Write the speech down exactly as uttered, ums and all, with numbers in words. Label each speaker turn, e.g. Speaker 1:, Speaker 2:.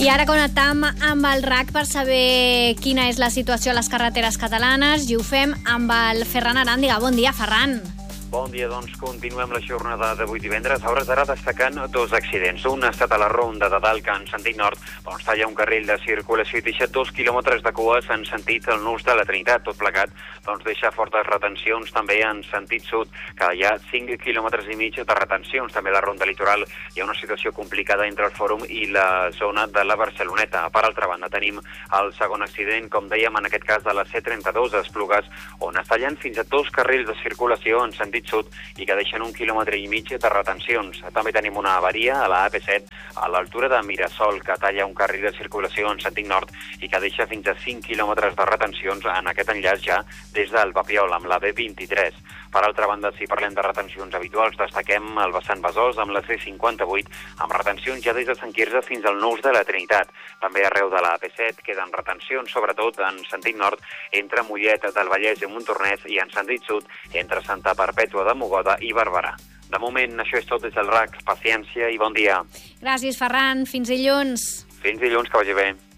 Speaker 1: I ara connectam amb el R A C per saber quina és la situació a les carreteres catalanes i ho fem amb el Ferran Aràndiga. Bon dia, Ferran.
Speaker 2: Bon dia, doncs continuem la jornada d'avui divendres. A hores d'ara destacant dos accidents. Un ha estat a la ronda de Dalca en sentit nord, on es talla un carril de circulació i deixa dos quilòmetres de cues en sentit al nus de la Trinitat. Tot plegat doncs deixa fortes retencions també en sentit sud, que hi ha cinc quilòmetres i mig de retencions. També a la ronda litoral hi ha una situació complicada entre el Fòrum i la zona de la Barceloneta. Per altra banda tenim el segon accident, com dèiem, en aquest cas de la C trenta-dos a Esplugues, on es tallen fins a dos carrils de circulació en sentit sud i que deixen un quilòmetre i mig de retencions. També tenim una avaria a la A P set a l'altura de Mirasol, que talla un carril de circulació en sentit nord i que deixa fins a cinc quilòmetres de retencions en aquest enllaç ja des del Papiol, amb la B vint-i-tres. Per altra banda, si parlem de retencions habituals, destaquem el vessant Besòs amb la C cinquanta-vuit, amb retencions ja des de Sant Quirze fins al nus de la Trinitat. També arreu de la A P set queden retencions, sobretot en sentit nord, entre Mollet del Vallès i Montornès, i en sentit sud, entre Santa Perpètua de Mogoda i Barberà. De moment, això és tot des del R A C. Paciència i bon dia.
Speaker 1: Gràcies, Ferran. Fins dilluns.
Speaker 2: Fins dilluns, que vagi bé.